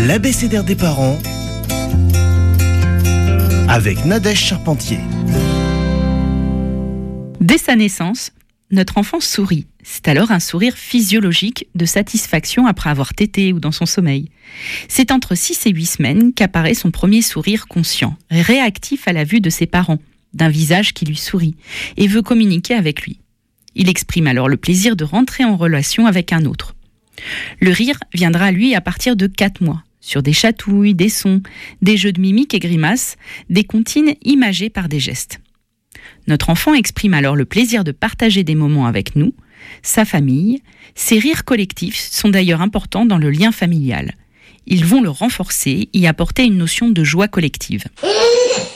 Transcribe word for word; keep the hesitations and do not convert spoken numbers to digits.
L'abécédaire des parents avec Nadège Charpentier. Dès sa naissance, notre enfant sourit. C'est alors un sourire physiologique de satisfaction après avoir tété ou dans son sommeil. C'est entre six et huit semaines qu'apparaît son premier sourire conscient, réactif à la vue de ses parents, d'un visage qui lui sourit et veut communiquer avec lui. Il exprime alors le plaisir de rentrer en relation avec un autre. Le rire viendra à lui à partir de quatre mois, sur des chatouilles, des sons, des jeux de mimiques et grimaces, des comptines imagées par des gestes. Notre enfant exprime alors le plaisir de partager des moments avec nous, sa famille. Ces rires collectifs sont d'ailleurs importants dans le lien familial. Ils vont le renforcer et apporter une notion de joie collective.